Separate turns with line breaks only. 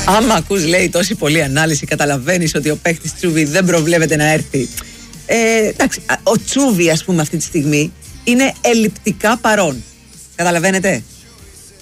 Άμα ακούς, λέει, τόση πολλή ανάλυση, καταλαβαίνεις ότι ο παίχτης Τσούβι δεν προβλέπεται να έρθει. Εντάξει, ο Τσούβι, ας πούμε, αυτή τη στιγμή είναι ελλειπτικά παρόν. Καταλαβαίνετε.